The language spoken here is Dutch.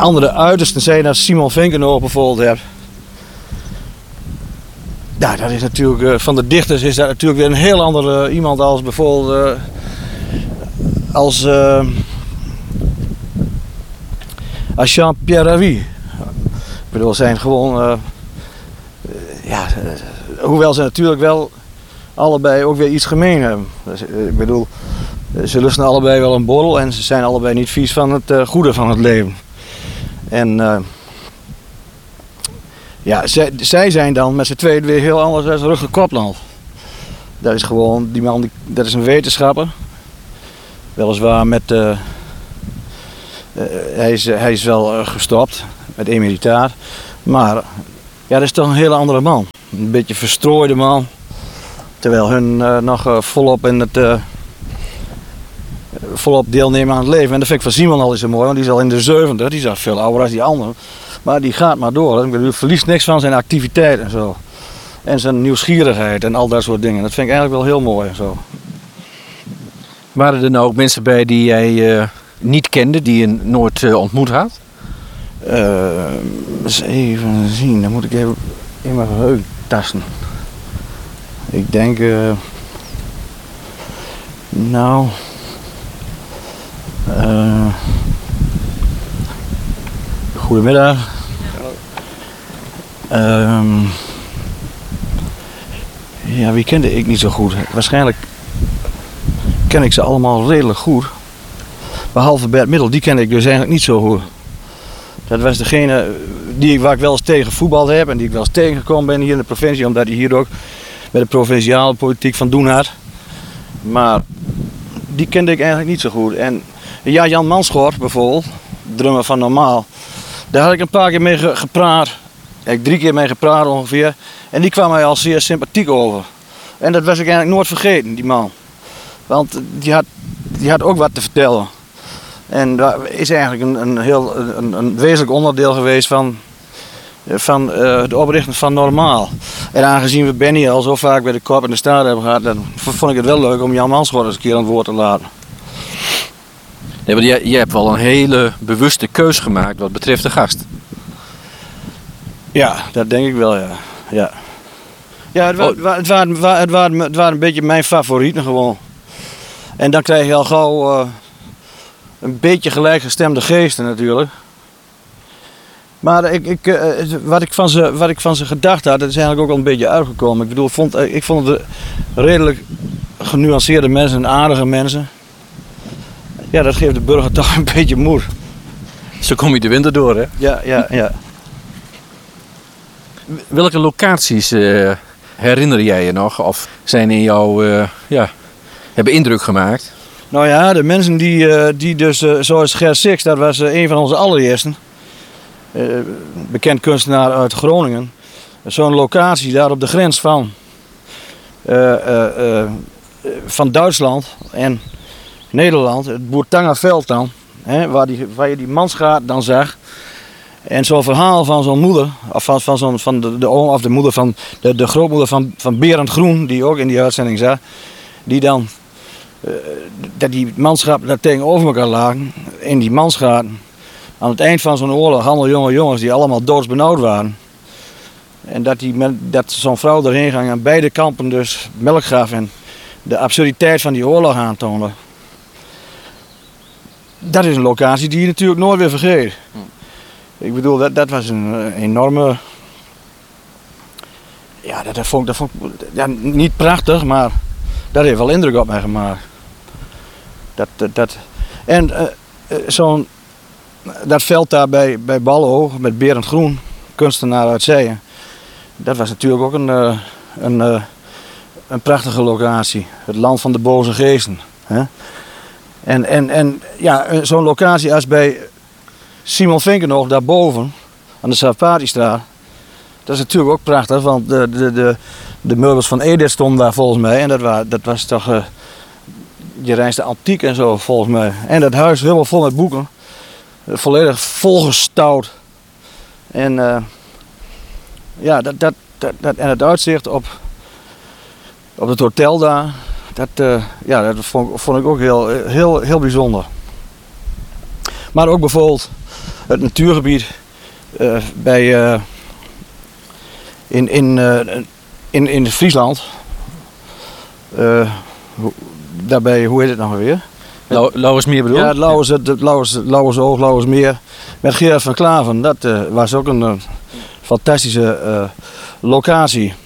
andere uitersten zijn dat Simon Vinkenoog bijvoorbeeld hebt. Ja, dat is natuurlijk, van de dichters is dat natuurlijk weer een heel ander iemand als bijvoorbeeld als Jean-Pierre Ravi. Ik bedoel, zijn gewoon, hoewel ze natuurlijk wel allebei ook weer iets gemeen hebben. Dus, ik bedoel, ze lusten allebei wel een borrel en ze zijn allebei niet vies van het goede van het leven. En zij zijn dan met z'n tweeën weer heel anders dan Rutger Kopland. Dat is gewoon, die man, dat is een wetenschapper. Weliswaar met, hij is wel gestopt met emeritaat. Maar ja, dat is toch een hele andere man. Een beetje verstrooide man. Terwijl hun nog volop deelnemen aan het leven. En dat vind ik van Simon al zo mooi, want die is al in de 70, die is al veel ouder dan die anderen. Maar die gaat maar door. Hij verliest niks van zijn activiteit en zo. En zijn nieuwsgierigheid en al dat soort dingen. Dat vind ik eigenlijk wel heel mooi. Zo. Waren er nou ook mensen bij die jij niet kende, die je nooit ontmoet had? Eens even zien, dan moet ik even in mijn geheugen tasten. Ik denk, goedemiddag. Ja, wie kende ik niet zo goed? Waarschijnlijk ken ik ze allemaal redelijk goed. Behalve Bert Middel, die ken ik dus eigenlijk niet zo goed. Dat was degene waar ik wel eens tegen voetbal heb en die ik wel eens tegengekomen ben hier in de provincie, omdat hij hier ook met de provinciale politiek van doen had. Maar die kende ik eigenlijk niet zo goed. En ja, Jan Manschort bijvoorbeeld, drummer van Normaal, daar had ik een paar keer mee gepraat. Ik heb 3 keer mee gepraat ongeveer. En die kwam mij al zeer sympathiek over. En dat was ik eigenlijk nooit vergeten, die man. Want die had ook wat te vertellen. En dat is eigenlijk een wezenlijk onderdeel geweest van de oprichting van Normaal. En aangezien we Benny al zo vaak bij de Kop en de Staat hebben gehad, dan vond ik het wel leuk om Jan Manschort eens een keer aan het woord te laten. Nee, maar je hebt wel een hele bewuste keus gemaakt wat betreft de gast. Ja, dat denk ik wel, ja. Ja, het waren een beetje mijn favorieten gewoon. En dan krijg je al gauw een beetje gelijkgestemde geesten natuurlijk. Maar wat ik van ze gedacht had, dat is eigenlijk ook al een beetje uitgekomen. Ik bedoel, ik vond het redelijk genuanceerde mensen en aardige mensen. Ja, dat geeft de burger toch een beetje moed. Zo kom je de winter door, hè? Ja. Welke locaties herinner jij je nog of zijn in jou, hebben indruk gemaakt? Nou ja, de mensen die dus, zoals Ger Six, dat was een van onze allereersten. Bekend kunstenaar uit Groningen. Zo'n locatie daar op de grens van Duitsland en Nederland, het Boertangerveld dan, hè, waar je die mansgraat dan zag. En zo'n verhaal van zo'n moeder, of van de oom of de moeder van de grootmoeder van Berend Groen, die ook in die uitzending zat, die dan dat die manschappen daar tegenover elkaar lagen, in die mansgraten. Aan het eind van zo'n oorlog, allemaal jonge jongens die allemaal doodsbenauwd waren. En dat zo'n vrouw erheen ging aan beide kampen dus melk gaf en de absurditeit van die oorlog aantoonde. Dat is een locatie die je natuurlijk nooit weer vergeet. Ik bedoel, dat was een enorme... Ja, dat vond ik niet prachtig, maar dat heeft wel indruk op mij gemaakt. Dat veld daar bij Ballo met Berend Groen, kunstenaar uit Zeien, dat was natuurlijk ook een prachtige locatie. Het land van de boze geesten. Hè? En zo'n locatie als bij Simon Vinkenoog daarboven, aan de Sarpatistraat, dat is natuurlijk ook prachtig, want de meubels van Edith stonden daar volgens mij. En dat was toch je reinste antiek en zo volgens mij. En dat huis helemaal vol met boeken. Volledig volgestouwd. En en het uitzicht op het hotel daar, dat vond ik ook heel bijzonder. Maar ook bijvoorbeeld het natuurgebied bij, in Friesland. Daarbij, hoe heet het nog weer? Lauwersmeer bedoel je? Ja, het Lauwersoog, Lauwersmeer. Met Gerard van Klaven. Dat was ook een fantastische locatie.